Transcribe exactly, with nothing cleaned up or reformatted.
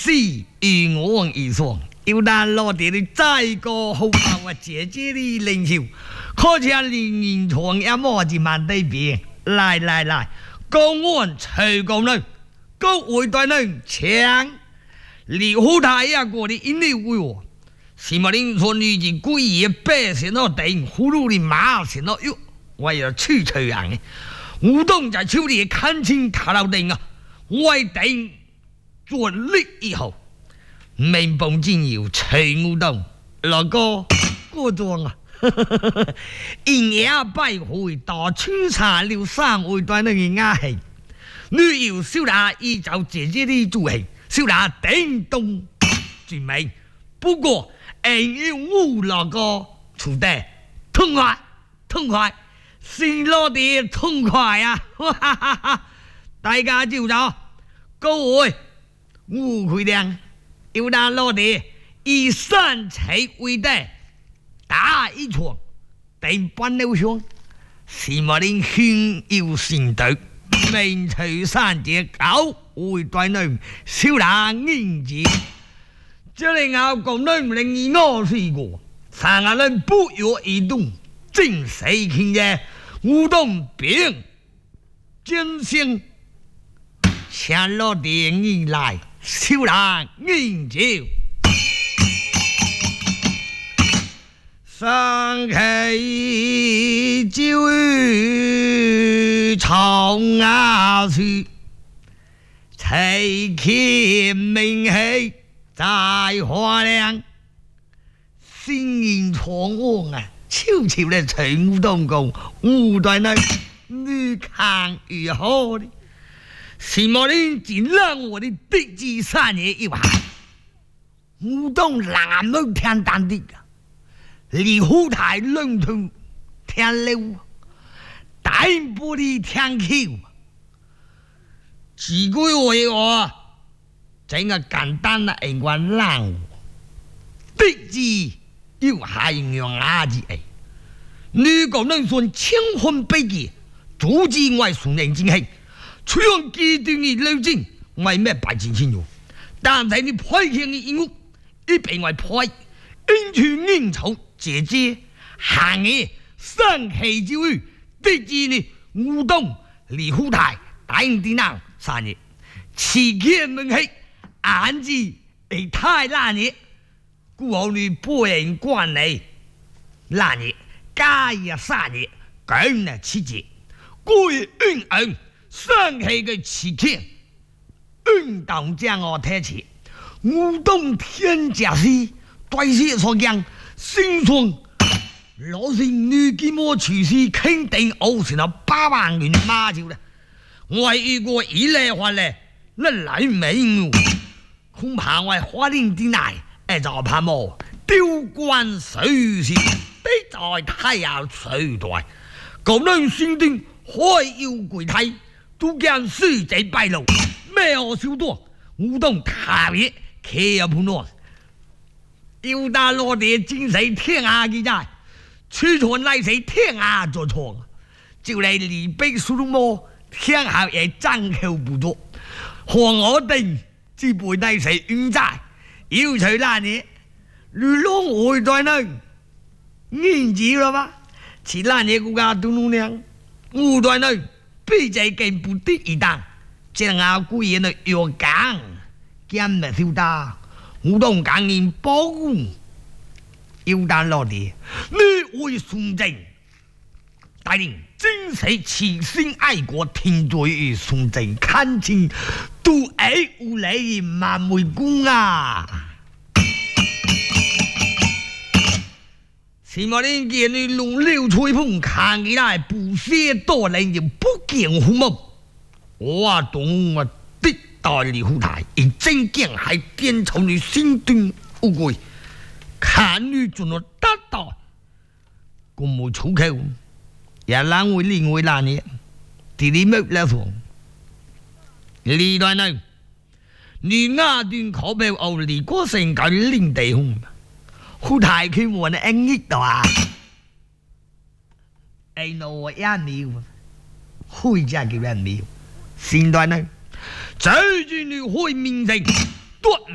死与我一双。有但落地的再个好把我姐姐的领袖，可见连人床也莫至万对比。来来来，公安徐公人，各位大人请。李虎太也过的引领为我，是么林村女子故意百姓的顶，葫芦的马姓的哟，我要去吹人的。武东在手里看清卡老顶啊，我顶做力以后。民邦真有徐武东，老哥过庄啊！因夜拜会大穿茶了三位大人的雅兴，女友小娜依照姐姐的做戏，小娜叮咚最美。不过硬要我老哥出得痛快痛快，心落地痛快啊！哈哈哈哈！大家就走，各位误会亮。有那落地以三才为代，打一场，定班流上，是么人胸有成德，名垂三界，九为大人，小人应节。这里我讲人令我是个，三个人不约而同，正谁听见？武动兵，真心，前落地以来。小人应召，上去就长牙去，才见明气在花亮，心言闯王啊！悄悄的随武东讲，武大人，你看如何呢？是么人竟让我的弟子三年一晚，武东南都听淡的，李虎太龙头听溜，大玻璃听口，几句话整个简单的一关让我，弟子又还用牙子哎，你讲能算千分百计，阻止我送人进去。出用极端的流程，为咩白钱钱用？但係你派遣的任務，一俾我派，因全應酬姐姐，行嘢生氣之餘，啲字呢烏冬李虎太答應啲人三日，此件問題眼字係太難嘢，故後你不人關你難嘢，加日三日講呢七節，故意運硬。生氣嘅刺激，運動將我睇起，武東天駕駛，對視所講，心中攞成女幾麼廚師，肯定熬成了八萬元馬就了。我如果一來話咧，那來沒有，恐怕我花蓮啲奶，誒就怕麼丟官水是得在太陽水台，咁樣先定開要櫃體。都見書仔敗露，咩我少多，武東特別企入盤內，要打落地精神天下嘅齋，出場來死天下做錯，就嚟離逼數魔，天下也爭口不多，和我哋只背低死冤債，要除爛嘢，亂龍會在呢，認知了嗎？此爛嘢國家都努量，武在呢。比在更不得一當，這樣古人的藥講，今日曉得，武東講人保護，要但落地，你會順正，大人真是慈心愛國，天罪與順正，看清都愛有禮萬枚公啊！是麼人見你龍流吹風，看起來不屑多人就不見父母。我懂我的道理虎太，而真見還變從你心中無歸，看你怎麼得到，咁冇出口，也難為另外難嘢，地理沒來說，李大人，你亞段可別奧利過成個領地空。虎太佢換的恩益度啊！哎喏，我也妙，開家叫人妙。現代呢，最住你開面城，奪